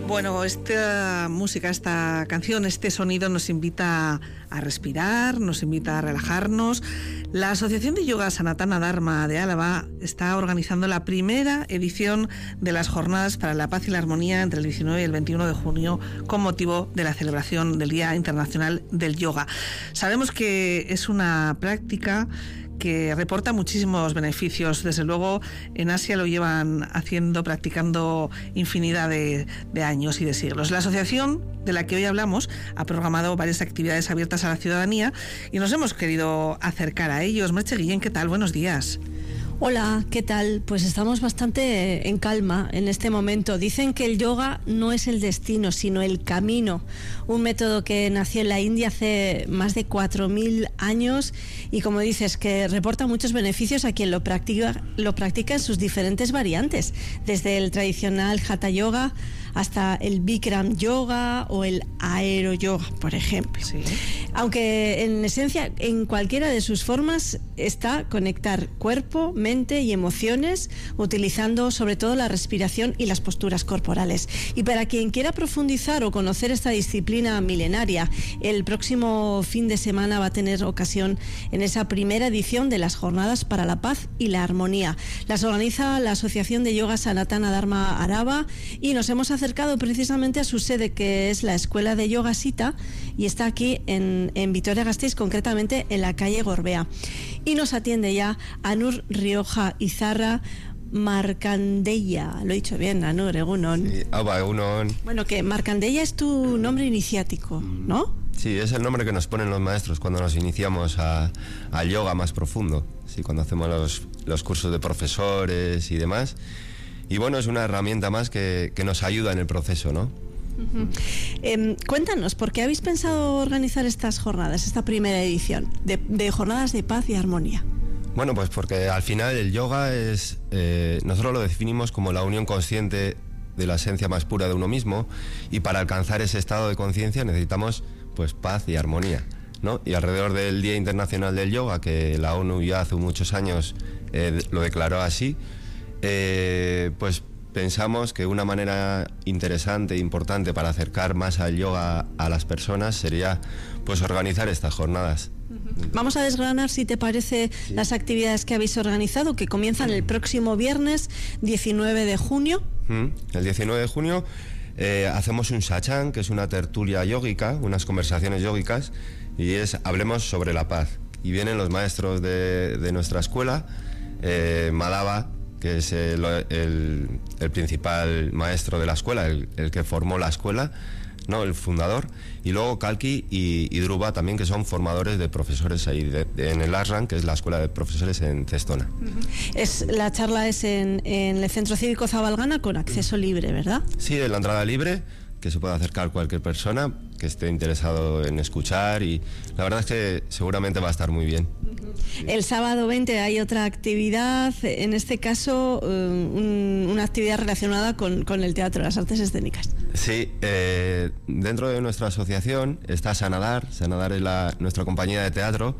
Bueno, esta música, esta canción, este sonido nos invita a respirar, nos invita a relajarnos. La Asociación de Yoga Sanatana Dharma de Álava está organizando la primera edición de las Jornadas para la Paz y la Armonía entre el 19 y el 21 de junio con motivo de la celebración del Día Internacional del Yoga. Sabemos que es una práctica que reporta muchísimos beneficios. Desde luego, en Asia lo llevan practicando infinidad de años y de siglos. La asociación de la que hoy hablamos ha programado varias actividades abiertas a la ciudadanía y nos hemos querido acercar a ellos. Merche Guillén, ¿qué tal? Buenos días. Hola, ¿qué tal? Pues estamos bastante en calma en este momento. Dicen que el yoga no es el destino, sino el camino. Un método que nació en la India hace más de 4.000 años y, como dices, que reporta muchos beneficios a quien lo practica en sus diferentes variantes, desde el tradicional Hatha Yoga hasta el Bikram Yoga o el Aero Yoga, por ejemplo. Sí. Aunque en esencia, en cualquiera de sus formas está conectar cuerpo, mente y emociones, utilizando sobre todo la respiración y las posturas corporales. Y para quien quiera profundizar o conocer esta disciplina milenaria, el próximo fin de semana va a tener ocasión en esa primera edición de las Jornadas para la Paz y la Armonía. Las organiza la Asociación de Yoga Sanatana Dharma Álava y nos hemos acercado precisamente a su sede, que es la Escuela de Yoga Sita, y está aquí en Vitoria-Gasteiz, concretamente en la calle Gorbea. Y nos atiende ya Anur Rioja Izarra Markandeya. Lo he dicho bien, Anur, egunon. Sí, egunon. Bueno, que Markandeya es tu nombre iniciático, ¿no? Sí, es el nombre que nos ponen los maestros cuando nos iniciamos al yoga más profundo. Sí, cuando hacemos los cursos de profesores y demás. Y bueno, es una herramienta más que nos ayuda en el proceso, ¿no? Cuéntanos, ¿por qué habéis pensado organizar estas jornadas, esta primera edición de Jornadas de Paz y Armonía? Bueno, pues porque al final el yoga es, nosotros lo definimos como la unión consciente de la esencia más pura de uno mismo, y para alcanzar ese estado de conciencia necesitamos pues paz y armonía, ¿no? Y alrededor del Día Internacional del Yoga, que la ONU ya hace muchos años lo declaró así, pues pensamos que una manera interesante e importante para acercar más al yoga a las personas sería pues organizar estas jornadas. Vamos a desgranar, si te parece, sí, las actividades que habéis organizado, que comienzan el próximo viernes 19 de junio. El 19 de junio hacemos un satsang, que es una tertulia yógica, unas conversaciones yógicas, y hablemos sobre la paz. Y vienen los maestros de nuestra escuela, Madhava, que es el principal maestro de la escuela, el que formó la escuela, ¿no? El fundador, y luego Kalki y Dhruva también, que son formadores de profesores ahí en el Ashram, que es la escuela de profesores en Cestona. La charla es en el Centro Cívico Zabalgana, con acceso libre, ¿verdad? Sí, de la entrada libre, que se puede acercar cualquier persona que esté interesado en escuchar, y la verdad es que seguramente va a estar muy bien. El sábado 20 hay otra actividad, en este caso una actividad relacionada con el teatro, las artes escénicas. Sí, dentro de nuestra asociación está Sanadar es nuestra compañía de teatro,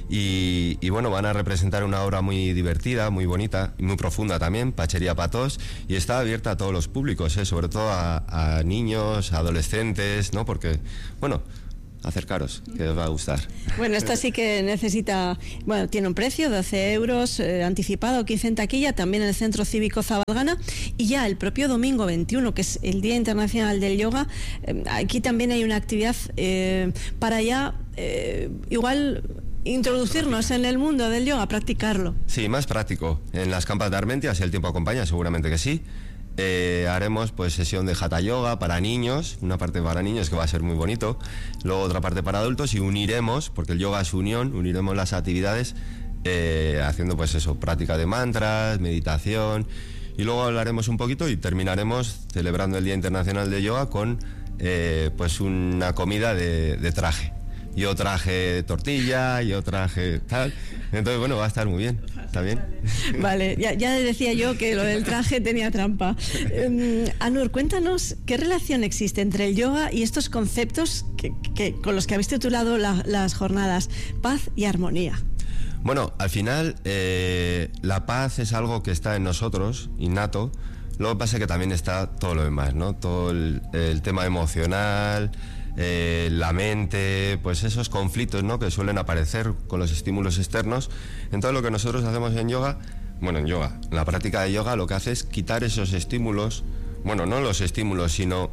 y bueno, van a representar una obra muy divertida, muy bonita y muy profunda también, Pachería Patos, y está abierta a todos los públicos, sobre todo a niños, a adolescentes, ¿no? Porque, bueno, acercaros, que os va a gustar. Bueno, esta sí que necesita, bueno, tiene un precio, 12 euros, anticipado, 15 en taquilla, también en el Centro Cívico Zabalgana, y ya el propio domingo 21, que es el Día Internacional del Yoga, aquí también hay una actividad para ya, igual, introducirnos en el mundo del yoga, practicarlo. Sí, más práctico. En las campas de Armentia, si el tiempo acompaña, seguramente que sí. Haremos pues sesión de Hatha Yoga para niños, una parte para niños que va a ser muy bonito, luego otra parte para adultos, y uniremos, porque el yoga es unión, uniremos las actividades haciendo pues eso, práctica de mantras, meditación, y luego hablaremos un poquito y terminaremos celebrando el Día Internacional de Yoga con pues una comida de traje. Yo traje tortilla, yo traje tal. Entonces, bueno, va a estar muy bien. ¿Está bien? Vale, ya decía yo que lo del traje tenía trampa. Anur, cuéntanos qué relación existe entre el yoga y estos conceptos con los que habéis titulado las jornadas, paz y armonía. Bueno, al final la paz es algo que está en nosotros, innato, Lo que pasa es que también está todo lo demás, ¿no? Todo el tema emocional, la mente, pues esos conflictos, ¿no?, que suelen aparecer con los estímulos externos. Entonces lo que nosotros hacemos en yoga, bueno, en la práctica de yoga lo que hace es quitar esos estímulos, bueno, no los estímulos, sino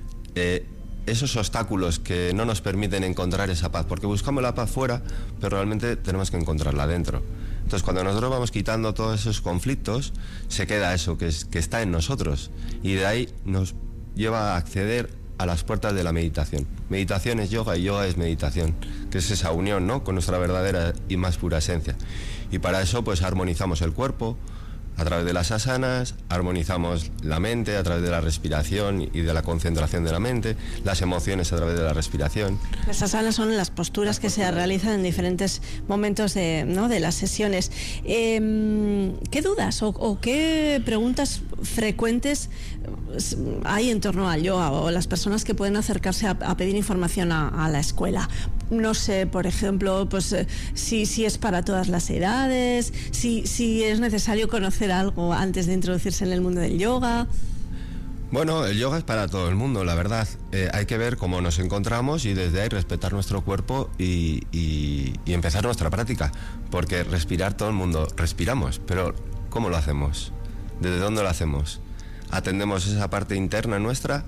esos obstáculos que no nos permiten encontrar esa paz, porque buscamos la paz fuera, pero realmente tenemos que encontrarla dentro. Entonces, cuando nosotros vamos quitando todos esos conflictos, se queda eso que está en nosotros, y de ahí nos lleva a acceder a las puertas de la meditación. Meditación es yoga y yoga es meditación, que es esa unión, ¿no?, con nuestra verdadera y más pura esencia. Y para eso, pues armonizamos el cuerpo a través de las asanas, armonizamos la mente a través de la respiración y de la concentración de la mente, las emociones a través de la respiración. Las asanas son las posturas que se realizan en diferentes momentos de las sesiones. ¿Qué dudas o qué preguntas frecuentes hay en torno al yoga o las personas que pueden acercarse a pedir información a la escuela? No sé, por ejemplo, pues si es para todas las edades, si es necesario conocer algo antes de introducirse en el mundo del yoga. Bueno, el yoga es para todo el mundo, la verdad. Hay que ver cómo nos encontramos y desde ahí respetar nuestro cuerpo y empezar nuestra práctica. Porque respirar, todo el mundo respiramos, pero ¿cómo lo hacemos? ¿Desde dónde lo hacemos? ¿Atendemos esa parte interna nuestra?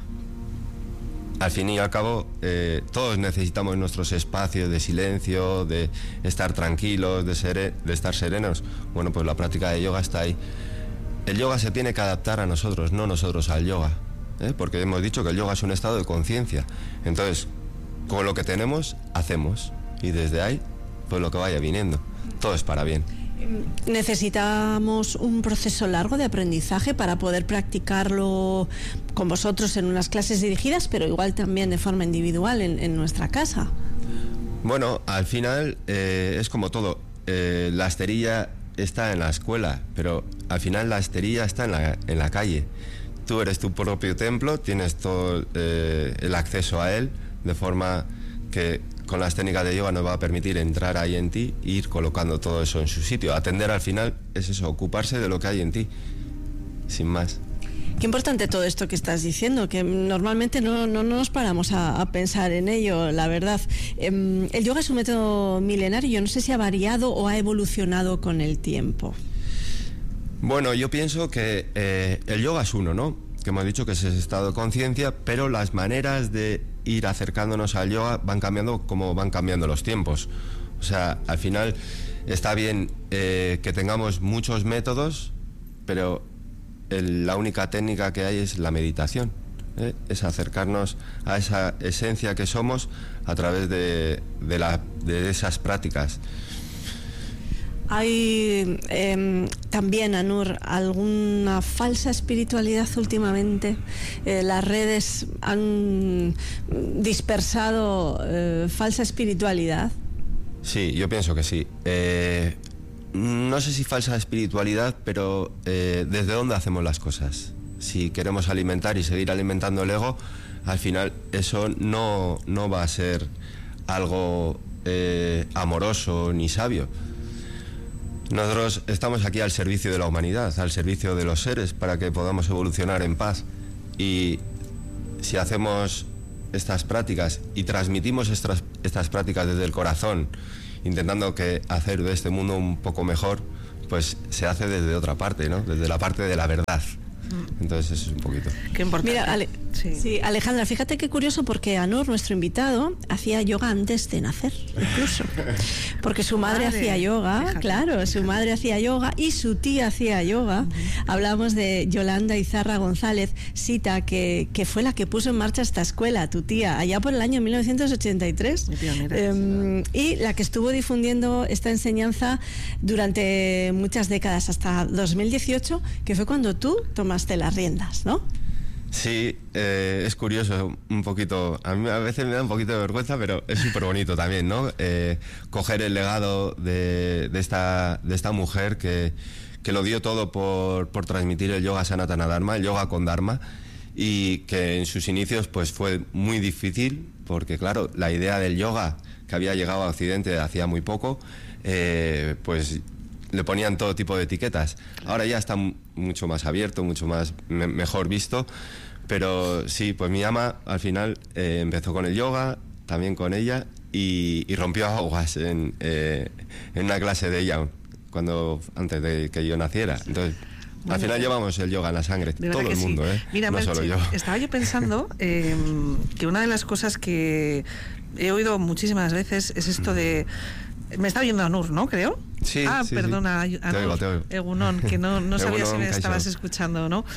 Al fin y al cabo, todos necesitamos nuestros espacios de silencio, de estar tranquilos, de estar serenos. Bueno, pues la práctica de yoga está ahí. El yoga se tiene que adaptar a nosotros, no nosotros al yoga, porque hemos dicho que el yoga es un estado de conciencia. Entonces, con lo que tenemos, hacemos. Y desde ahí, pues lo que vaya viniendo. Todo es para bien. ¿Necesitamos un proceso largo de aprendizaje para poder practicarlo con vosotros en unas clases dirigidas, pero igual también de forma individual en nuestra casa? Bueno, al final es como todo. La esterilla está en la escuela, pero al final la esterilla está en la calle. Tú eres tu propio templo, tienes todo el acceso a él, de forma que con las técnicas de yoga nos va a permitir entrar ahí en ti e ir colocando todo eso en su sitio. Atender al final es eso, ocuparse de lo que hay en ti, sin más. Qué importante todo esto que estás diciendo, que normalmente no nos paramos a pensar en ello, la verdad. El yoga es un método milenario, yo no sé si ha variado o ha evolucionado con el tiempo. Bueno, yo pienso que el yoga es uno, ¿no? Que hemos dicho que es ese estado de conciencia, pero las maneras de ir acercándonos al yoga van cambiando como van cambiando los tiempos. O sea, al final está bien que tengamos muchos métodos, pero la única técnica que hay es la meditación, es acercarnos a esa esencia que somos a través de esas prácticas. ¿Hay también, Anur, alguna falsa espiritualidad últimamente? Las redes han dispersado falsa espiritualidad. Sí, yo pienso que sí. No sé si falsa espiritualidad, pero ¿desde dónde hacemos las cosas? Si queremos alimentar y seguir alimentando el ego, al final eso no va a ser algo amoroso ni sabio. Nosotros estamos aquí al servicio de la humanidad, al servicio de los seres, para que podamos evolucionar en paz. Y si hacemos estas prácticas y transmitimos estas prácticas desde el corazón, intentando hacer de este mundo un poco mejor, pues se hace desde otra parte, ¿no? Desde la parte de la verdad. Entonces eso es un poquito. Qué importante. Mira, sí, Alejandra, fíjate qué curioso, porque Anur, nuestro invitado, hacía yoga antes de nacer, incluso. Porque su madre hacía yoga, fíjate. Claro, su madre hacía yoga y su tía hacía yoga. Hablamos de Yolanda Izarra González, Sita, que fue la que puso en marcha esta escuela, tu tía, allá por el año 1983. Y la que estuvo difundiendo esta enseñanza durante muchas décadas, hasta 2018, que fue cuando tú tomaste las riendas, ¿no? Sí, es curioso un poquito. A mí a veces me da un poquito de vergüenza, pero es súper bonito también, ¿no? Coger el legado de esta mujer que lo dio todo por transmitir el yoga Sanatana Dharma, el yoga con Dharma, y que en sus inicios pues fue muy difícil, porque claro, la idea del yoga que había llegado a Occidente hacía muy poco, pues le ponían todo tipo de etiquetas. Ahora ya está mucho más abierto, mucho más mejor visto, pero sí, pues mi ama al final empezó con el yoga, también con ella, y rompió aguas en una clase de ella antes de que yo naciera. Entonces, al final llevamos el yoga en la sangre, todo el mundo, Mira, no solo yo. Estaba yo pensando que una de las cosas que he oído muchísimas veces es esto de... Me está oyendo Anur, ¿no? Creo. Sí, perdona, sí. Anur, te oigo. Egunon, que no sabía Egunon, si me estabas Kaixo. escuchando, ¿no?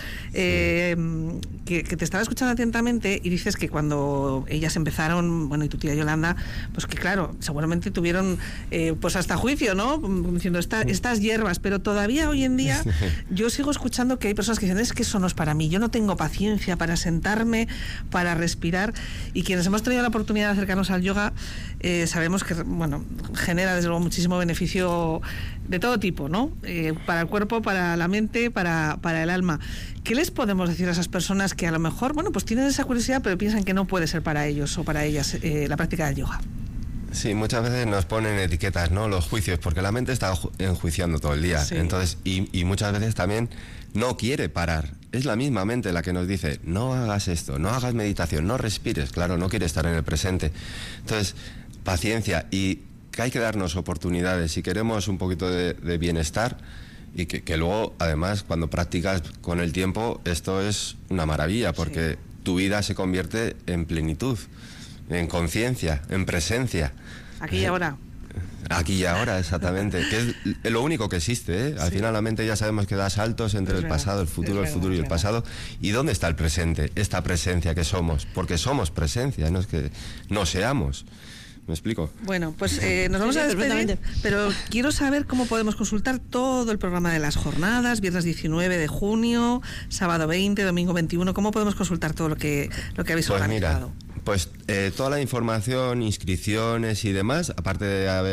Que te estaba escuchando atentamente y dices que cuando ellas empezaron, bueno, y tu tía Yolanda, pues que claro, seguramente tuvieron pues hasta juicio, ¿no? Diciendo estas hierbas, pero todavía hoy en día yo sigo escuchando que hay personas que dicen, es que eso no es para mí, yo no tengo paciencia para sentarme, para respirar, y quienes hemos tenido la oportunidad de acercarnos al yoga, sabemos que, bueno, genera desde luego muchísimo beneficio de todo tipo, ¿no? Para el cuerpo, para la mente, para el alma. ¿Qué les podemos decir a esas personas que a lo mejor, bueno, pues tienen esa curiosidad, pero piensan que no puede ser para ellos o para ellas la práctica del yoga? Sí, muchas veces nos ponen etiquetas, ¿no? Los juicios, porque la mente está enjuiciando todo el día. Sí. Entonces, y muchas veces también no quiere parar. Es la misma mente la que nos dice, no hagas esto, no hagas meditación, no respires. Claro, no quiere estar en el presente. Entonces, paciencia, y que hay que darnos oportunidades. Si queremos un poquito de bienestar, y que luego, además, cuando practicas con el tiempo, esto es una maravilla, porque tu vida se convierte en plenitud, en conciencia, en presencia. Aquí y ahora. Aquí y ahora, exactamente, que es lo único que existe, ¿eh? Al final la mente ya sabemos que da saltos entre el pasado, el futuro y el pasado. ¿Y dónde está el presente? Esta presencia que somos, porque somos presencia, no es que no seamos. ¿Me explico? Bueno, pues nos vamos a despedir, pero quiero saber cómo podemos consultar todo el programa de las jornadas, viernes 19 de junio, sábado 20, domingo 21, cómo podemos consultar todo lo que habéis organizado. Mira, pues toda la información, inscripciones y demás, aparte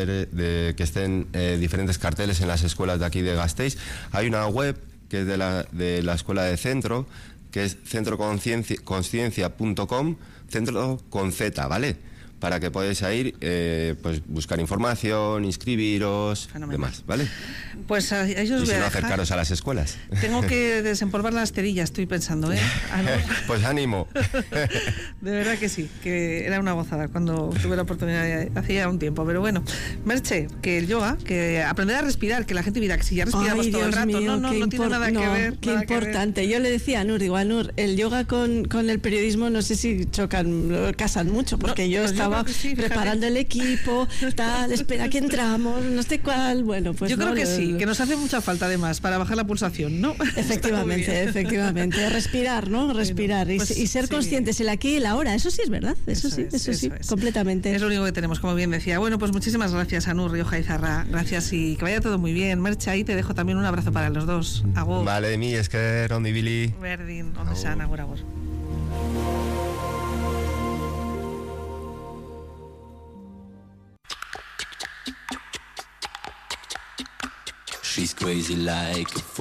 de que estén diferentes carteles en las escuelas de aquí de Gasteiz, hay una web que es de la escuela de centro, que es centroconsciencia.com, centro con Z, ¿vale? Para que podáis ir, pues buscar información, inscribiros, demás, ¿vale? Pues ahí os voy a dejar. Acercaros a las escuelas. Tengo que desempolvar las cerillas, estoy pensando, ¿eh? Pues ánimo. De verdad que sí, que era una gozada cuando tuve la oportunidad hacía un tiempo. Pero bueno, Merche, que el yoga, que aprender a respirar, que la gente dirá que si ya respiramos todo el rato, no tiene nada que ver. Qué importante. Yo le decía a Nur, digo, a Nur, el yoga con el periodismo no sé si casan mucho, porque yo estaba preparando el equipo, tal, espera que entramos, no sé cuál, bueno, pues yo creo que sí, que nos hace mucha falta además para bajar la pulsación, ¿no? Efectivamente, respirar, ¿no? Respirar y ser conscientes el aquí y el ahora, eso sí es verdad, eso sí, completamente. Es lo único que tenemos, como bien decía. Bueno, pues muchísimas gracias a Nur Rioja y Zarra, gracias y que vaya todo muy bien. Merche, ahí te dejo también un abrazo para los dos. Agur. Vale, mi esker, ondi bili. Berdin, onde san, agur. She's crazy like a